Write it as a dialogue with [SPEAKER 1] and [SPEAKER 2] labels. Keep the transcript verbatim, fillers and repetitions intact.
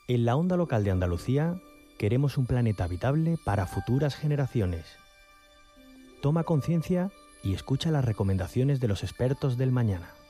[SPEAKER 1] En la Onda Local de Andalucía queremos un planeta habitable para futuras generaciones. Toma conciencia y escucha las recomendaciones de los expertos del mañana.